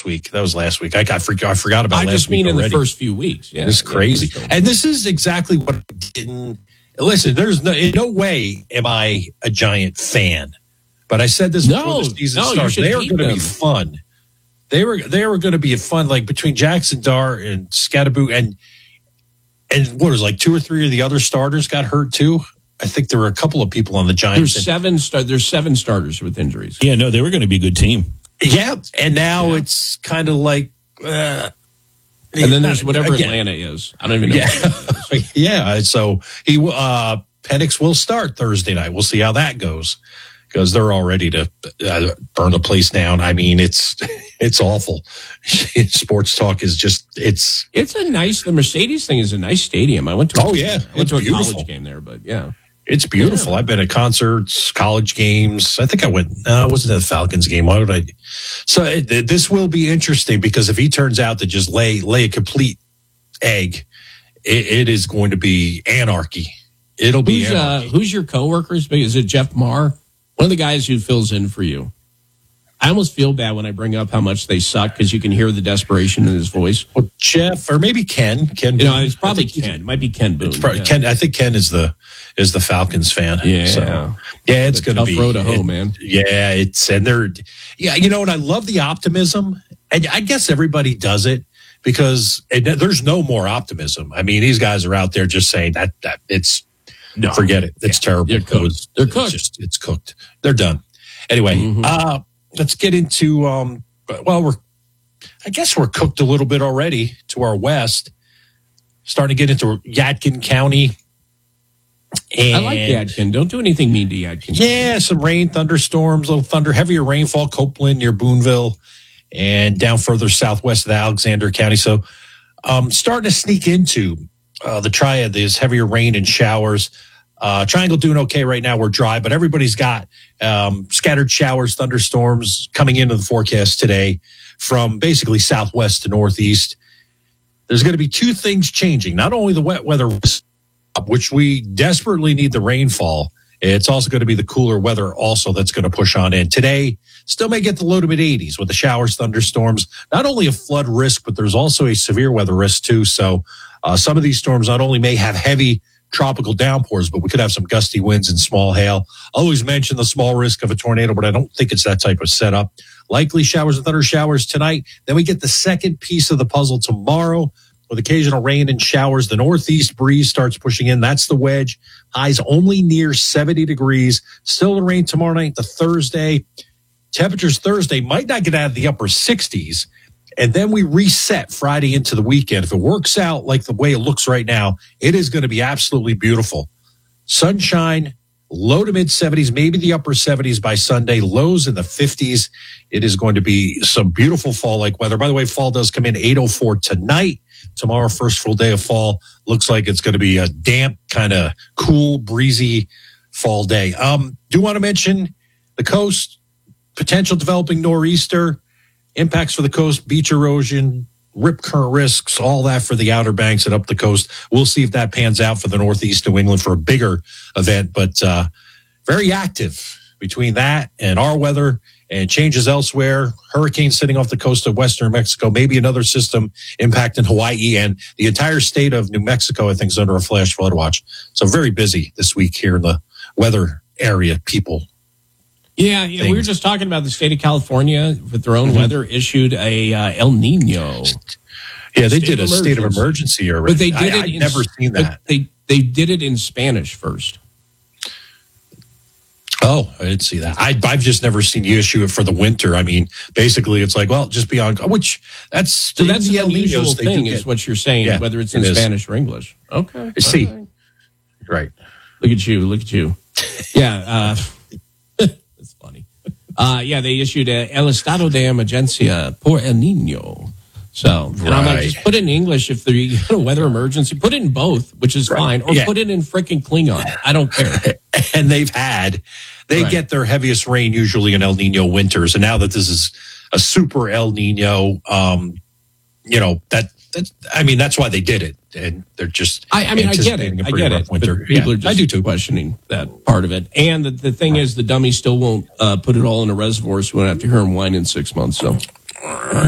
week. I forgot about I last just mean week in already. the first few weeks. Yeah, It's crazy. And this is exactly what I didn't. Listen, there's in no way am I a Giant fan. But I said this before the season starts. They are going to be fun. They were going to be fun, like between Jackson Dart and Scatterboot and what was like 2 or 3 of the other starters got hurt too. I think there were a couple of people on the Giants. There's 7 starters with injuries. Yeah, no, they were going to be a good team. Yeah, and now it's kind of like. And then there's whatever Atlanta is. I don't even know. Yeah, yeah. So Penix will start Thursday night. We'll see how that goes because they're all ready to burn the place down. I mean, it's awful. Sports talk is just it's the Mercedes thing is a nice stadium. I went to a college game there, but yeah. It's beautiful. Yeah. I've been at concerts, college games. I think I went. I wasn't at the Falcons game. Why would I? So this will be interesting because if he turns out to just lay a complete egg, it is going to be anarchy. It'll be anarchy. Who's your coworkers? Is it Jeff Marr, one of the guys who fills in for you? I almost feel bad when I bring up how much they suck because you can hear the desperation in his voice. Well, Jeff, or maybe Ken. It's probably Ken. It might be Ken Boone. Ken. I think Ken is the Falcons fan. Yeah. So, yeah, it's going to be tough road to hoe, man. Yeah, and I love the optimism, and I guess everybody does it because there's no more optimism. I mean, these guys are out there just saying that it's forget it. It's terrible. They're cooked. It's cooked. They're done. Anyway, let's get into. I guess we're cooked a little bit already to our west. Starting to get into Yadkin County. And I like Yadkin. Don't do anything mean to Yadkin. Yeah, some rain, thunderstorms, little thunder, heavier rainfall, Copeland near Boonville, and down further southwest of Alexander County. So starting to sneak into the triad, there's heavier rain and showers. Triangle doing okay right now. We're dry, but everybody's got scattered showers, thunderstorms coming into the forecast today from basically southwest to northeast. There's going to be 2 things changing. Not only the wet weather, which we desperately need the rainfall. It's also going to be the cooler weather also that's going to push on in. Today, still may get the low to mid 80s with the showers, thunderstorms. Not only a flood risk, but there's also a severe weather risk too. So some of these storms not only may have heavy tropical downpours, but we could have some gusty winds and small hail. I always mention the small risk of a tornado, but I don't think it's that type of setup. Likely showers and thunder showers tonight. Then we get the second piece of the puzzle tomorrow with occasional rain and showers. The northeast breeze starts pushing in. That's the wedge. Highs only near 70 degrees. Still the rain tomorrow night, the Thursday. Temperatures Thursday might not get out of the upper 60s. And then we reset Friday into the weekend. If it works out like the way it looks right now, it is going to be absolutely beautiful. Sunshine, low to mid 70s, maybe the upper 70s by Sunday, lows in the 50s. It is going to be some beautiful fall-like weather. By the way, fall does come in 8:04 tonight. Tomorrow, first full day of fall. Looks like it's going to be a damp, kind of cool, breezy fall day. Do want to mention the coast, potential developing nor'easter, impacts for the coast, beach erosion, rip current risks, all that for the Outer Banks and up the coast. We'll see if that pans out for the Northeast New England for a bigger event, but very active between that and our weather and changes elsewhere. Hurricanes sitting off the coast of western Mexico, maybe another system impacting Hawaii, and the entire state of New Mexico, I think, is under a flash flood watch. So very busy this week here in the weather area, people. Yeah, we were just talking about the state of California with their own weather issued a El Nino. Yeah, they did a state of emergency already. But they did it. I've never seen that. They did it in Spanish first. Oh, I didn't see that. I've just never seen you issue it for the winter. I mean, basically, it's like, well, just be on. That's the unusual thing, is what you're saying, whether it's in Spanish or English. Okay, see, right. Look at you. Yeah, it's funny. They issued El Estado de Emergencia por El Niño. So, and I'm like, just put it in English if there's a weather emergency. Put it in both, which is fine, or put it in freaking Klingon. I don't care. And they get their heaviest rain usually in El Nino winters, and now that this is a super El Nino, that's why they did it, and they're just. I get it. Winter. People are just I do too. Questioning that part of it, and the thing is, the dummy still won't put it all in a reservoir, so we won't have to hear him whine in 6 months. So.